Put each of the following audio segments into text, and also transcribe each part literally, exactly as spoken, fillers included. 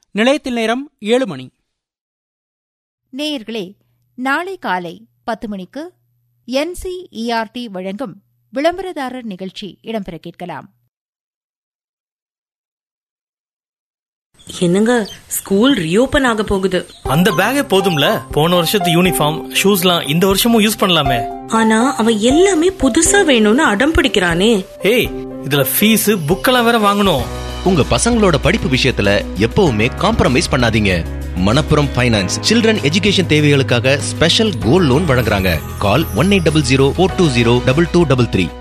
நிலையத்தில் நேரம் ஏழு மணி. நேயர்களே, நாளை காலை பத்து மணிக்கு என்சிஇஆர்டி வழங்கும் விளம்பரதாரர் நிகழ்ச்சி இடம்பெற கேட்கலாம். என்னங்க, ஸ்கூல் ரீஓபன் ஆக போகுது. அந்த பேக்கே போதும்ல, போன வருஷத்து யூனிஃபார்ம் ஷூஸ்லாம் இந்த வருஷமும் யூஸ் பண்ணலாமே. ஆனா அவன் எல்லாமே புதுசா வேணும்னு அடம் பிடிக்கிறானே. ஏய், இதுல ஃபீஸ் புக்கெல்லாம் வேற வாங்கணும். உங்க பசங்களோட படிப்பு விஷயத்துல எப்பவுமே காம்ப்ரமைஸ் பண்ணாதீங்க. மணப்புரம் ஃபைனான்ஸ் சில்ட்ரன் எஜுகேஷன் தேவைகளுக்காக ஸ்பெஷல் கோல்ட் லோன் வழங்குறாங்க. கால் one eight double zero four two zero double two double three.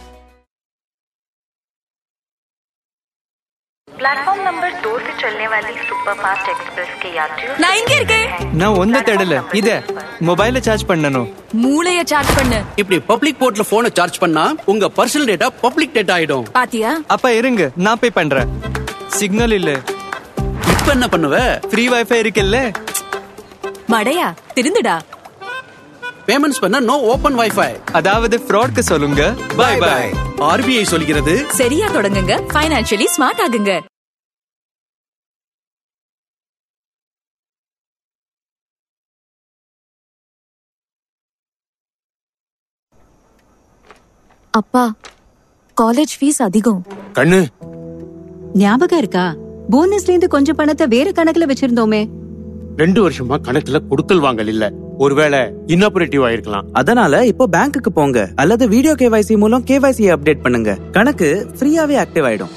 Platform number दो से चलने वाली सुपरफास्ट एक्सप्रेस के यात्रियों நான் இங்க இருக்கேன். நான் ஒண்ணு தேடல, இத மொபைல சார்ஜ் பண்ணனும். மூளைய சார்ஜ் பண்ணு. இப்படி பப்ளிக் போர்ட்ல போனை சார்ஜ் பண்ணா உங்க பர்சனல் டேட்டா பப்ளிக் டேட்டா ஆயிடும். பாத்தியா? அப்ப இருங்க, நான் பே பண்றேன். சிக்னல் இல்ல. இப்ப என்ன பண்ணுவ? ஃப்ரீ வைஃபை இருக்குல்ல. மடையா, திருந்துடா. பேமெண்ட்ஸ் பண்ண நோ ஓபன் வைஃபை. அதாவது ஃப்ராட்க்கு சொல்லுங்க. By by. ஆர்பிஐ சொல்கிறது. சரியா தொடங்குங்க, ஃபைனான்சியலி ஸ்மார்ட் ஆகுங்க. அப்பா, காலேஜ் ஃபீஸ் அதிகம். கண்ணு, ஞாபகம் இருக்கா? போனஸ்ல இருந்து கொஞ்சம் பணத்தை வேற கணக்குல வச்சிருந்தோமே. ரெண்டு வருஷமா கணக்குல கொடுக்கல் வாங்கல் இல்ல. ஒருவேளை இன்னாபரேட்டிவ் ஆயிருக்கலாம். அதனால இப்போ பேங்க்குக்கு போங்க அல்லது வீடியோ கேவைசி மூலம் கேவைசி அப்டேட் பண்ணுங்க. கணக்கு ஃப்ரீயாவே ஆக்டிவ் ஆயிடும்.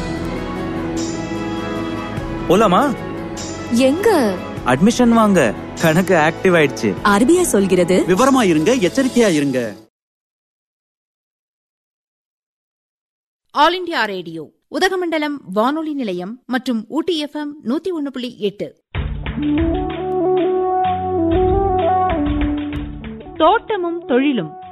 போலாமா? எங்க? அட்மிஷன் வாங்க, கணக்கு ஆக்டிவ் ஆயிடுச்சு. ஆர்பிஐ சொல்கிறது. விவரமா இருங்க, எச்சரிக்கையா இருங்க. ஆல் இண்டியா ரேடியோ, உதகமண்டலம் வானொலி நிலையம் மற்றும் ஊட்டி எஃப்எம் நூத்தி ஒன்னு புள்ளி எட்டு. தோட்டமும் தொழிலும்